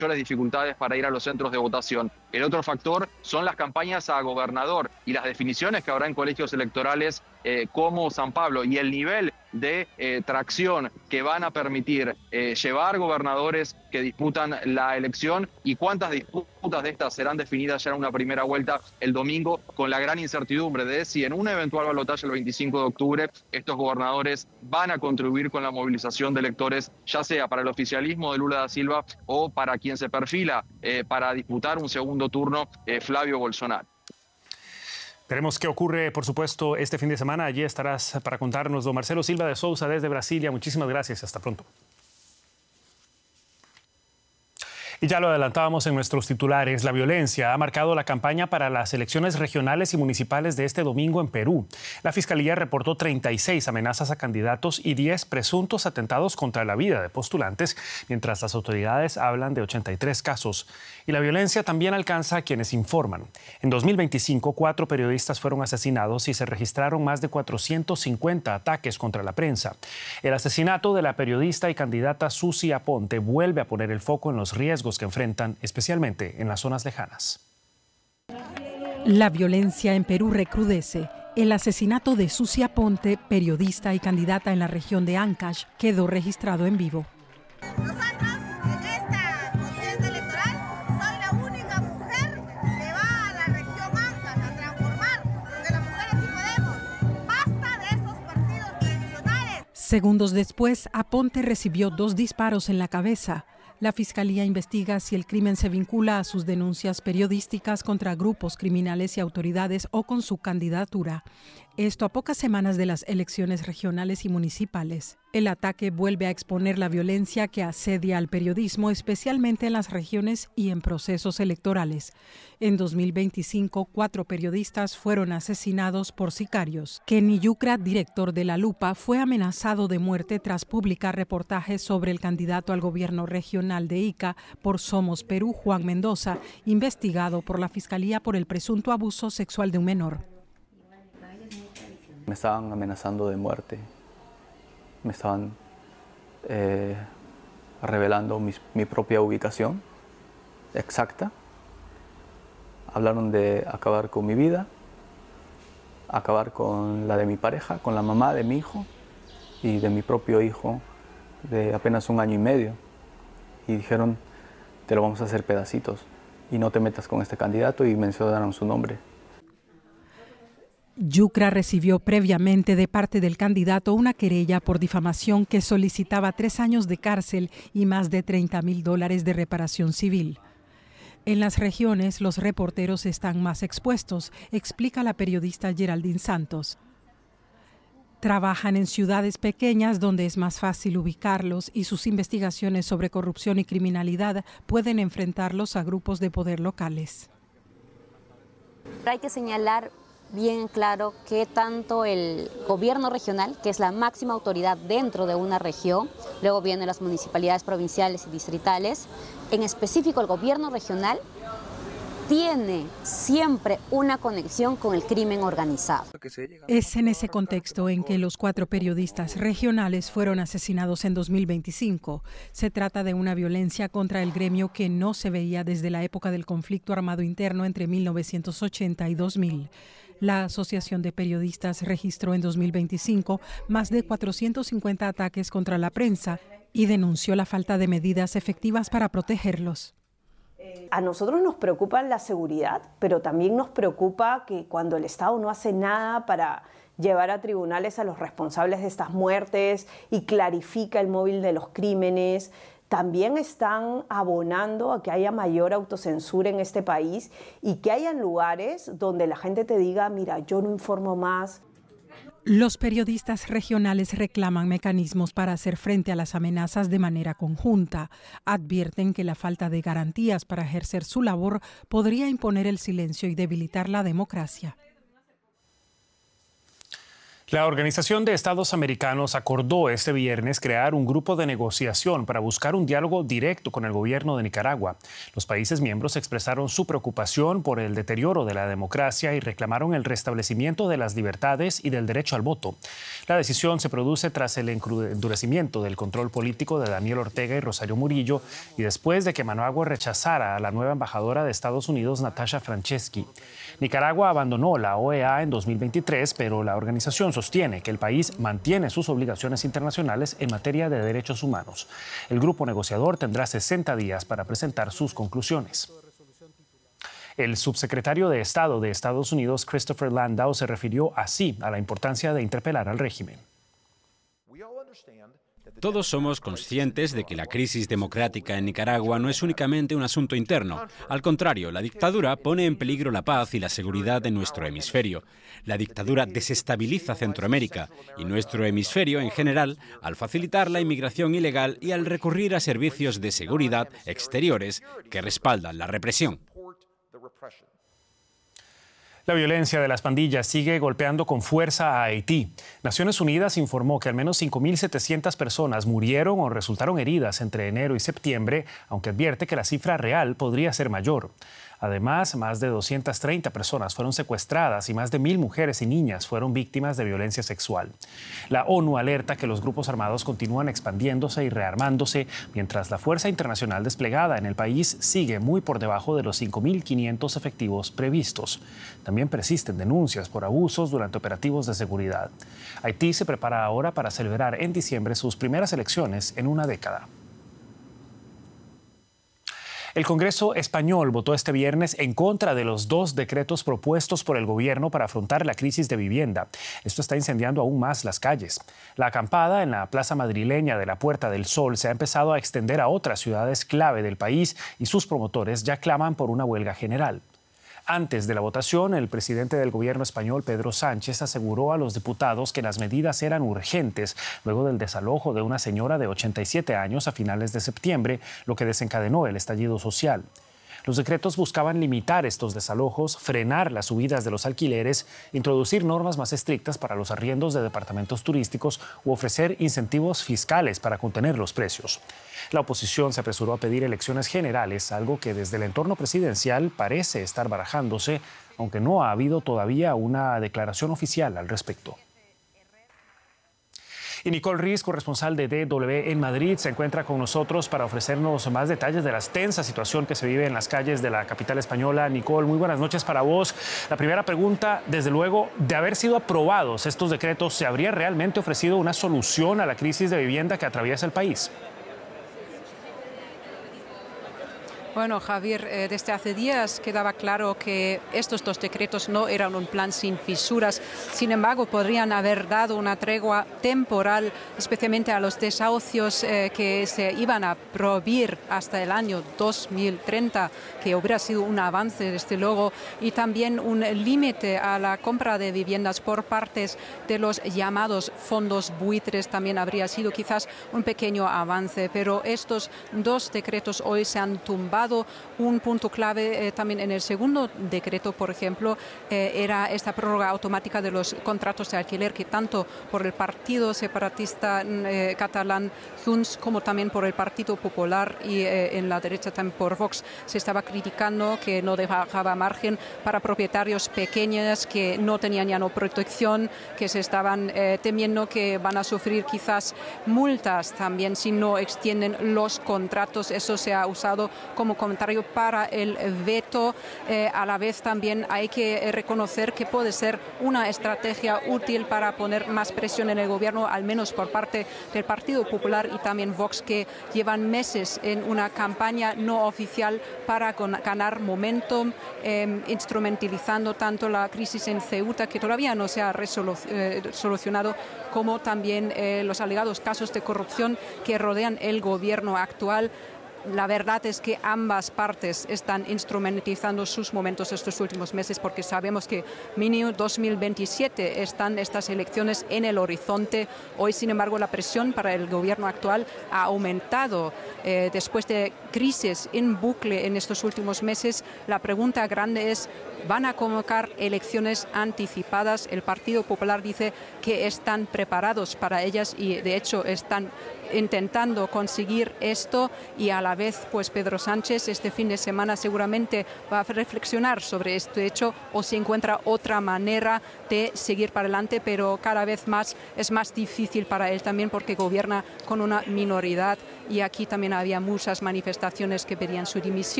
dificultades para ir a los centros de votación. El otro factor son las campañas a gobernador y las definiciones que habrá en colegios electorales como San Pablo y el nivel de tracción que van a permitir llevar gobernadores que disputan la elección y cuántas disputas de estas serán definidas ya en una primera vuelta el domingo, con la gran incertidumbre de si en un eventual balotaje el 25 de octubre estos gobernadores van a contribuir con la movilización de electores, ya sea para el oficialismo de Lula da Silva o para quien se perfila para disputar un segundo turno, Flavio Bolsonaro. Veremos qué ocurre, por supuesto, este fin de semana. Allí estarás para contarnos, don Marcelo Silva de Sousa, desde Brasilia. Muchísimas gracias. Hasta pronto. Y ya lo adelantábamos en nuestros titulares, la violencia ha marcado la campaña para las elecciones regionales y municipales de este domingo en Perú. La Fiscalía reportó 36 amenazas a candidatos y 10 presuntos atentados contra la vida de postulantes, mientras las autoridades hablan de 83 casos. Y la violencia también alcanza a quienes informan. En 2025, 4 periodistas fueron asesinados y se registraron más de 450 ataques contra la prensa. El asesinato de la periodista y candidata Susi Aponte vuelve a poner el foco en los riesgos que enfrentan, especialmente en las zonas lejanas. La violencia en Perú recrudece. El asesinato de Susi Aponte, periodista y candidata en la región de Ancash, quedó registrado en vivo. Nosotros, en esta contienda electoral, soy la única mujer que va a la región Ancash a transformar, porque las mujeres sí podemos. Basta de esos partidos tradicionales. Segundos después, Aponte recibió 2 disparos en la cabeza. La Fiscalía investiga si el crimen se vincula a sus denuncias periodísticas contra grupos criminales y autoridades o con su candidatura. Esto a pocas semanas de las elecciones regionales y municipales. El ataque vuelve a exponer la violencia que asedia al periodismo, especialmente en las regiones y en procesos electorales. En 2025, 4 periodistas fueron asesinados por sicarios. Kenny Yucra, director de La Lupa, fue amenazado de muerte tras publicar reportajes sobre el candidato al gobierno regional de Ica por Somos Perú, Juan Mendoza, investigado por la Fiscalía por el presunto abuso sexual de un menor. Me estaban amenazando de muerte, me estaban revelando mi propia ubicación exacta. Hablaron de acabar con mi vida, acabar con la de mi pareja, con la mamá de mi hijo y de mi propio hijo de apenas 1 año y medio. Y dijeron, te lo vamos a hacer pedacitos y no te metas con este candidato, y mencionaron su nombre. Yucra recibió previamente de parte del candidato una querella por difamación que solicitaba 3 años de cárcel y más de $30.000 de reparación civil. En las regiones, los reporteros están más expuestos, explica la periodista Geraldine Santos. Trabajan en ciudades pequeñas donde es más fácil ubicarlos y sus investigaciones sobre corrupción y criminalidad pueden enfrentarlos a grupos de poder locales. Hay que señalar bien claro que tanto el gobierno regional, que es la máxima autoridad dentro de una región, luego vienen las municipalidades provinciales y distritales, en específico el gobierno regional, tiene siempre una conexión con el crimen organizado. Es en ese contexto en que los 4 periodistas regionales fueron asesinados en 2025. Se trata de una violencia contra el gremio que no se veía desde la época del conflicto armado interno entre 1980 y 2000. La Asociación de Periodistas registró en 2025 más de 450 ataques contra la prensa y denunció la falta de medidas efectivas para protegerlos. A nosotros nos preocupa la seguridad, pero también nos preocupa que cuando el Estado no hace nada para llevar a tribunales a los responsables de estas muertes y clarifica el móvil de los crímenes, también están abonando a que haya mayor autocensura en este país y que hayan lugares donde la gente te diga, mira, yo no informo más. Los periodistas regionales reclaman mecanismos para hacer frente a las amenazas de manera conjunta. Advierten que la falta de garantías para ejercer su labor podría imponer el silencio y debilitar la democracia. La Organización de Estados Americanos acordó este viernes crear un grupo de negociación para buscar un diálogo directo con el gobierno de Nicaragua. Los países miembros expresaron su preocupación por el deterioro de la democracia y reclamaron el restablecimiento de las libertades y del derecho al voto. La decisión se produce tras el endurecimiento del control político de Daniel Ortega y Rosario Murillo y después de que Managua rechazara a la nueva embajadora de Estados Unidos, Natasha Franceschi. Nicaragua abandonó la OEA en 2023, pero la organización sostiene que el país mantiene sus obligaciones internacionales en materia de derechos humanos. El grupo negociador tendrá 60 días para presentar sus conclusiones. El subsecretario de Estado de Estados Unidos, Christopher Landau, se refirió así a la importancia de interpelar al régimen. Todos somos conscientes de que la crisis democrática en Nicaragua no es únicamente un asunto interno. Al contrario, la dictadura pone en peligro la paz y la seguridad de nuestro hemisferio. La dictadura desestabiliza Centroamérica y nuestro hemisferio en general al facilitar la inmigración ilegal y al recurrir a servicios de seguridad exteriores que respaldan la represión. La violencia de las pandillas sigue golpeando con fuerza a Haití. Naciones Unidas informó que al menos 5.700 personas murieron o resultaron heridas entre enero y septiembre, aunque advierte que la cifra real podría ser mayor. Además, más de 230 personas fueron secuestradas y más de 1.000 mujeres y niñas fueron víctimas de violencia sexual. La ONU alerta que los grupos armados continúan expandiéndose y rearmándose, mientras la fuerza internacional desplegada en el país sigue muy por debajo de los 5.500 efectivos previstos. También persisten denuncias por abusos durante operativos de seguridad. Haití se prepara ahora para celebrar en diciembre sus primeras elecciones en una década. El Congreso español votó este viernes en contra de los 2 decretos propuestos por el gobierno para afrontar la crisis de vivienda. Esto está incendiando aún más las calles. La acampada en la plaza madrileña de la Puerta del Sol se ha empezado a extender a otras ciudades clave del país y sus promotores ya claman por una huelga general. Antes de la votación, el presidente del gobierno español, Pedro Sánchez, aseguró a los diputados que las medidas eran urgentes luego del desalojo de una señora de 87 años a finales de septiembre, lo que desencadenó el estallido social. Los decretos buscaban limitar estos desalojos, frenar las subidas de los alquileres, introducir normas más estrictas para los arriendos de departamentos turísticos u ofrecer incentivos fiscales para contener los precios. La oposición se apresuró a pedir elecciones generales, algo que desde el entorno presidencial parece estar barajándose, aunque no ha habido todavía una declaración oficial al respecto. Y Nicole Riz, corresponsal de DW en Madrid, se encuentra con nosotros para ofrecernos más detalles de la tensa situación que se vive en las calles de la capital española. Nicole, muy buenas noches para vos. La primera pregunta, desde luego, de haber sido aprobados estos decretos, ¿se habría realmente ofrecido una solución a la crisis de vivienda que atraviesa el país? Bueno, Javier, desde hace días quedaba claro que estos 2 decretos no eran un plan sin fisuras. Sin embargo, podrían haber dado una tregua temporal, especialmente a los desahucios que se iban a prohibir hasta el año 2030, que hubiera sido un avance, desde luego, y también un límite a la compra de viviendas por partes de los llamados fondos buitres. También habría sido quizás un pequeño avance, pero estos 2 decretos hoy se han tumbado. Un punto clave también en el segundo decreto, por ejemplo, era esta prórroga automática de los contratos de alquiler que tanto por el Partido Separatista catalán Junts como también por el Partido Popular y en la derecha también por Vox se estaba criticando, que no dejaba margen para propietarios pequeños que no tenían ya no protección, que se estaban temiendo que van a sufrir quizás multas también si no extienden los contratos. Eso se ha usado como comentario para el veto. A la vez también hay que reconocer que puede ser una estrategia útil para poner más presión en el gobierno, al menos por parte del Partido Popular y también Vox, que llevan meses en una campaña no oficial para ganar momentum, instrumentalizando tanto la crisis en Ceuta, que todavía no se ha solucionado, como también los alegados casos de corrupción que rodean el gobierno actual. La verdad es que ambas partes están instrumentalizando sus momentos estos últimos meses, porque sabemos que mínimo 2027 están estas elecciones en el horizonte. Hoy, sin embargo, la presión para el gobierno actual ha aumentado después de crisis en bucle en estos últimos meses. La pregunta grande es van a convocar elecciones anticipadas. El Partido Popular dice que están preparados para ellas y de hecho están intentando conseguir esto, y a la vez pues Pedro Sánchez este fin de semana seguramente va a reflexionar sobre este hecho o si encuentra otra manera de seguir para adelante, pero cada vez más es más difícil para él también porque gobierna con una minoría y aquí también había muchas manifestaciones que pedían su dimisión.